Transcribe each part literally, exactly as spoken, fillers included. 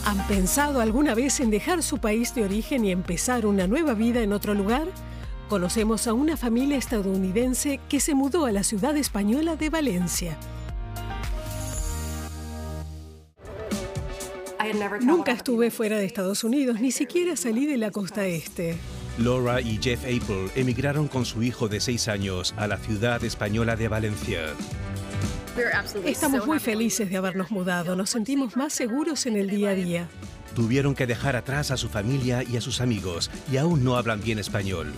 ¿Han pensado alguna vez en dejar su país de origen y empezar una nueva vida en otro lugar? Conocemos a una familia estadounidense que se mudó a la ciudad española de Valencia. Nunca estuve fuera de Estados Unidos, ni siquiera salí de la costa este. Laura y Jeff Apple emigraron con su hijo de seis años a la ciudad española de Valencia. Estamos muy felices de habernos mudado, nos sentimos más seguros en el día a día. Tuvieron que dejar atrás a su familia y a sus amigos y aún no hablan bien español.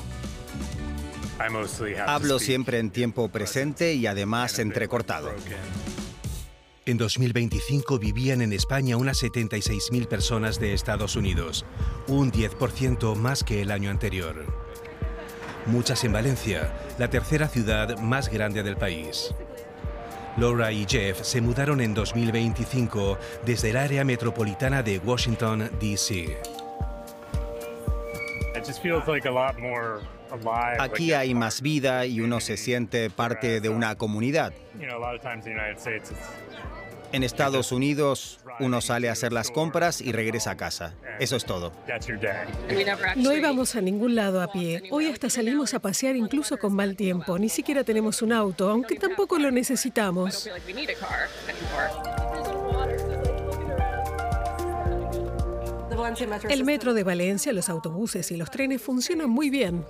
Hablo siempre en tiempo presente y además entrecortado. En dos mil veinticinco vivían en España unas setenta y seis mil personas de Estados Unidos, un diez por ciento más que el año anterior. Muchas en Valencia, la tercera ciudad más grande del país. Laura y Jeff se mudaron en dos mil veinticinco desde el área metropolitana de Washington, D C Aquí hay más vida y uno se siente parte de una comunidad. En Estados Unidos, uno sale a hacer las compras y regresa a casa. Eso es todo. No íbamos a ningún lado a pie. Hoy hasta salimos a pasear incluso con mal tiempo. Ni siquiera tenemos un auto, aunque tampoco lo necesitamos. El metro de Valencia, los autobuses y los trenes funcionan muy bien.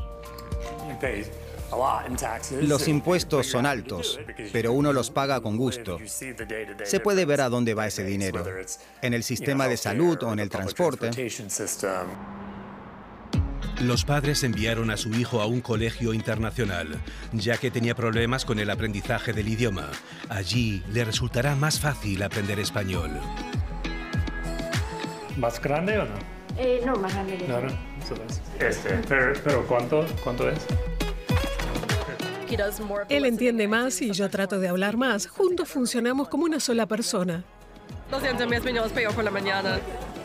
Los impuestos son altos, pero uno los paga con gusto. Se puede ver a dónde va ese dinero, en el sistema de salud o en el transporte. Los padres enviaron a su hijo a un colegio internacional, ya que tenía problemas con el aprendizaje del idioma. Allí le resultará más fácil aprender español. ¿Más grande o no? Eh, no, más grande. No, no, este, pero, pero ¿cuánto, cuánto es? Él entiende más y yo trato de hablar más. Juntos funcionamos como una sola persona. Lo siento, mi español es peor por la mañana.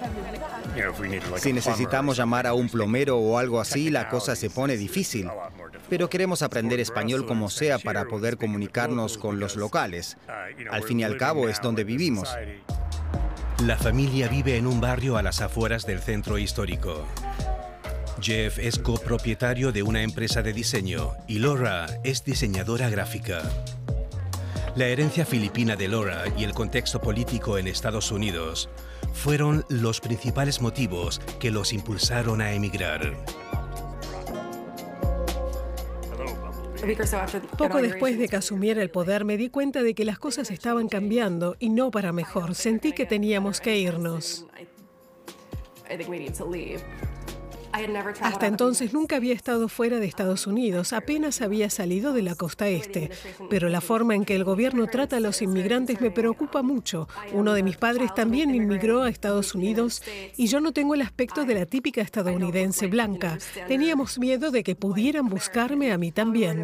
Si necesitamos llamar a un plomero o algo así, la cosa se pone difícil. Pero queremos aprender español como sea para poder comunicarnos con los locales. Al fin y al cabo, es donde vivimos. La familia vive en un barrio a las afueras del centro histórico. Jeff es copropietario de una empresa de diseño y Laura es diseñadora gráfica. La herencia filipina de Laura y el contexto político en Estados Unidos fueron los principales motivos que los impulsaron a emigrar. Poco después de que asumiera el poder, me di cuenta de que las cosas estaban cambiando y no para mejor. Sentí que teníamos que irnos. Hasta entonces nunca había estado fuera de Estados Unidos, apenas había salido de la costa este. Pero la forma en que el gobierno trata a los inmigrantes me preocupa mucho. Uno de mis padres también inmigró a Estados Unidos y yo no tengo el aspecto de la típica estadounidense blanca. Teníamos miedo de que pudieran buscarme a mí también.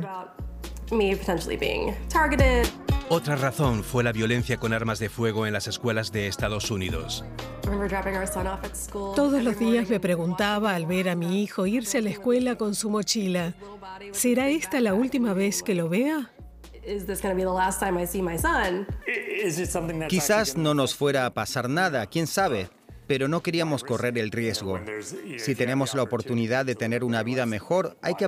Otra razón fue la violencia con armas de fuego en las escuelas de Estados Unidos. Todos los días me preguntaba al ver a mi hijo irse a la escuela con su mochila, ¿será esta la última vez que lo vea? Quizás no nos fuera a pasar nada, quién sabe, pero no queríamos correr el riesgo. Si tenemos la oportunidad de tener una vida mejor, hay que